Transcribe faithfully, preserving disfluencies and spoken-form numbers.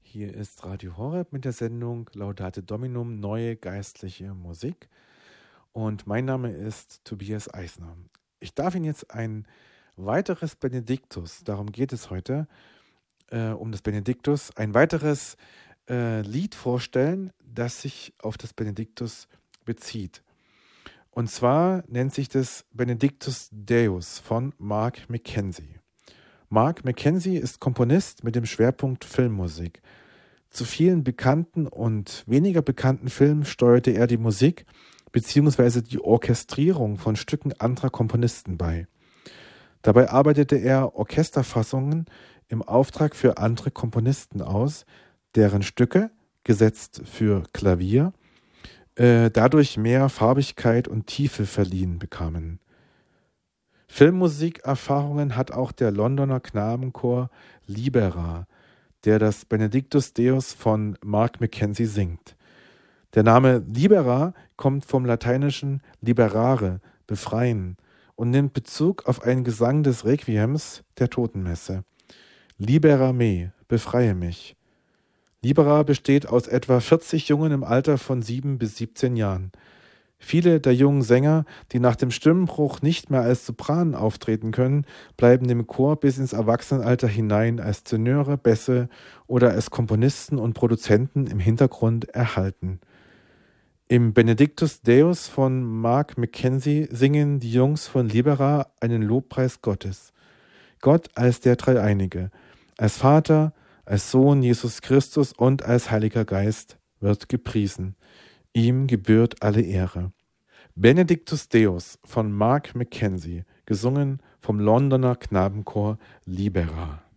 Hier ist Radio Horeb mit der Sendung Laudate Dominum, neue geistliche Musik. Und mein Name ist Tobias Eisner. Ich darf Ihnen jetzt ein weiteres Benediktus, darum geht es heute, äh, um das Benediktus, ein weiteres äh, Lied vorstellen, das sich auf das Benediktus bezieht. Und zwar nennt sich das Benedictus Deus von Mark Mackenzie. Mark Mackenzie ist Komponist mit dem Schwerpunkt Filmmusik. Zu vielen bekannten und weniger bekannten Filmen steuerte er die Musik bzw. die Orchestrierung von Stücken anderer Komponisten bei. Dabei arbeitete er Orchesterfassungen im Auftrag für andere Komponisten aus, deren Stücke, gesetzt für Klavier, äh, dadurch mehr Farbigkeit und Tiefe verliehen bekamen. Filmmusikerfahrungen hat auch der Londoner Knabenchor Libera, der das Benedictus Deus von Mark Mackenzie singt. Der Name Libera kommt vom lateinischen liberare, befreien, und nimmt Bezug auf einen Gesang des Requiems der Totenmesse. Libera me, befreie mich. Libera besteht aus etwa vierzig Jungen im Alter von sieben bis siebzehn Jahren. Viele der jungen Sänger, die nach dem Stimmenbruch nicht mehr als Sopranen auftreten können, bleiben dem Chor bis ins Erwachsenenalter hinein als Tenöre, Bässe oder als Komponisten und Produzenten im Hintergrund erhalten. Im Benedictus Deus von Mark Mackenzie singen die Jungs von Libera einen Lobpreis Gottes. Gott als der Dreieinige, als Vater, als Sohn Jesus Christus und als Heiliger Geist wird gepriesen. Ihm gebührt alle Ehre. Benedictus Deus von Mark Mackenzie, gesungen vom Londoner Knabenchor Libera.